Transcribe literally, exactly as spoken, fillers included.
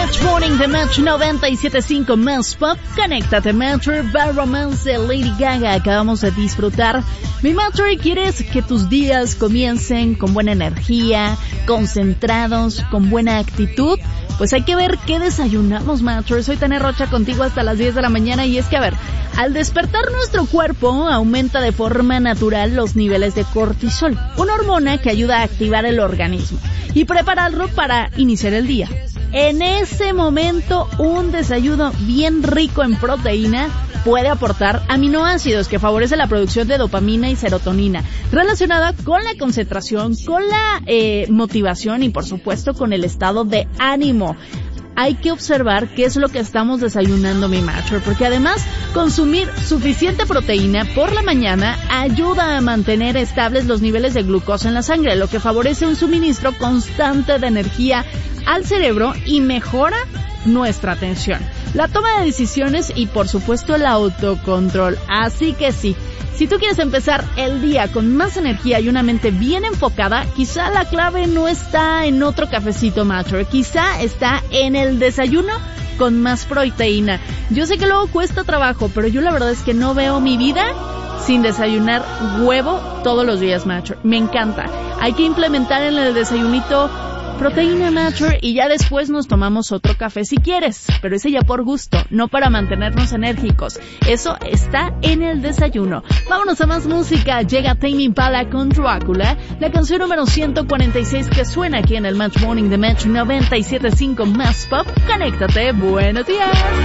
Match Morning de Match noventa y siete punto cinco más pop. Conéctate, Matcher, Bad Romance de Lady Gaga. Acabamos de disfrutar. Mi Matcher, ¿quieres que tus días comiencen con buena energía, concentrados, con buena actitud? Pues hay que ver qué desayunamos, Matcher. Soy Tania Rocha contigo hasta las diez de la mañana y es que, a ver, al despertar nuestro cuerpo aumenta de forma natural los niveles de cortisol, una hormona que ayuda a activar el organismo y prepararlo para iniciar el día. En ese momento, un desayuno bien rico en proteína puede aportar aminoácidos que favorecen la producción de dopamina y serotonina, relacionada con la concentración, con la eh, motivación y, por supuesto, con el estado de ánimo. Hay que observar qué es lo que estamos desayunando, mi Matcher, porque además consumir suficiente proteína por la mañana ayuda a mantener estables los niveles de glucosa en la sangre, lo que favorece un suministro constante de energía al cerebro y mejora nuestra atención, la toma de decisiones y, por supuesto, el autocontrol. Así que sí, si tú quieres empezar el día con más energía y una mente bien enfocada, quizá la clave no está en otro cafecito, Matcher, quizá está en el desayuno con más proteína. Yo sé que luego cuesta trabajo, pero yo la verdad es que no veo mi vida sin desayunar huevo todos los días, Matcher. Me encanta. Hay que implementar en el desayunito proteína, Matcher, y ya después nos tomamos otro café si quieres, pero ese ya por gusto, no para mantenernos enérgicos. Eso está en el desayuno. Vámonos a más música. Llega Tame Impala con Drácula, la canción número ciento cuarenta y seis que suena aquí en el Match Morning de Match noventa y siete punto cinco más pop. Conéctate. Buenos días.